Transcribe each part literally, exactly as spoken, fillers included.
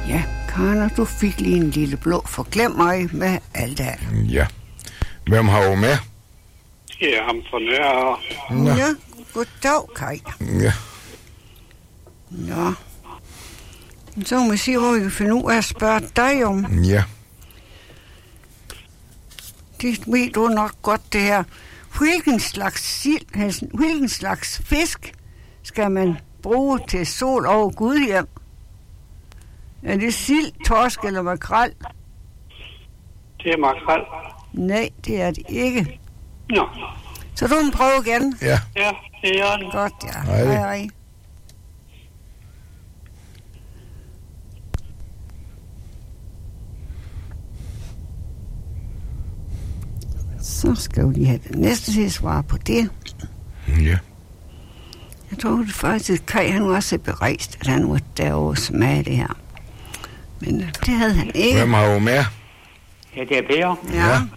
Ja, Karner, du fik lige en lille blå forglem mig med alt det. Ja. Hvem har jo med? Det er ham for nær. Nå. Ja, goddag, Kaj. Ja. Nå. Så må vi se, hvor vi kan finde ud af at spørge dig om. Ja. Det ved du nok godt, det her. Hvilken slags sild, hvilken slags fisk skal man bruge til sol over Gudhjem? Er det sild, torsk eller makrel? Det er makrel. Nej, det er det ikke. Nå. Så du må prøve igen. Ja. Ja, det er det. Godt, ja. Hej. Hej, hej. Så skal vi lige have det næste til at svare på det. Ja. Jeg tror det faktisk, at Kaj han var så berejst, at han var derovre smage det her. Men det havde han ikke. Hvem har jo med? Ja, det er Per. Ja. Ja.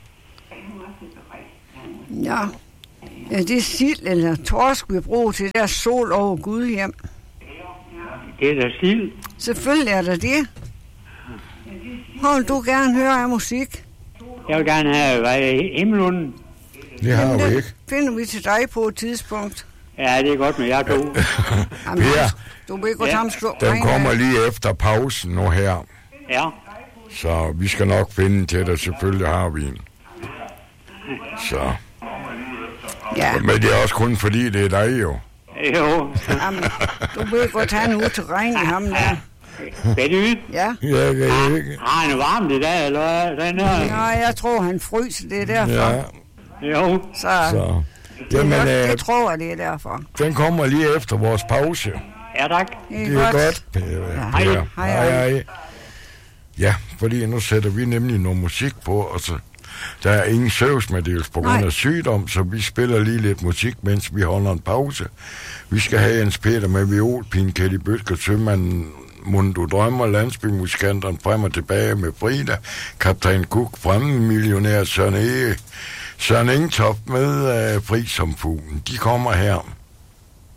Ja. Ja, det er sild eller torsk, vi bruger til der sol over Gudhjem. Det er da sild. Selvfølgelig er der det. Hvor vil du gerne høre af musik? Jeg vil gerne have været himmelunden. Det har Jamen, vi det ikke. finder vi til dig på et tidspunkt. Ja, det er godt med jer to. Jamen, Per, du vil ikke gå Ja. ja. slå. den kommer lige efter pausen nu her. Ja. Så vi skal nok finde til det. Selvfølgelig har vi en. Så. Ja, Men det er også kun fordi, det er dig jo. Jo. jamen, du vil godt have en ud til regn i ham der. Hvad er det? Ja. Ja, det er ikke. Har han varmt i dag, eller hvad? Den her? Ja, jeg tror, han fryser, det er derfor. Ja, Jo. Så, så. det, er Jamen, godt, øh, det tror jeg, det er derfor. den kommer lige efter vores pause. Ja, tak. Det er, Det er godt. Ja, Per. hej. Per. Hej, Hej, hej. hej. Ja, fordi nu sætter vi nemlig noget musik på, og så der er ingen servicemeddelelse på grund Nej. af sygdom, så vi spiller lige lidt musik, mens vi holder en pause. Vi skal have Jens Peter med viol, Pine Kelly Bøtger, Sømanden, Mundo Drømmer, Landsbymusikanterne frem og tilbage med Frida, Kaptajn Cook, fremmedmillionær Søren Ege, Søren Engtoft med uh, Fri som fuglen. De kommer her.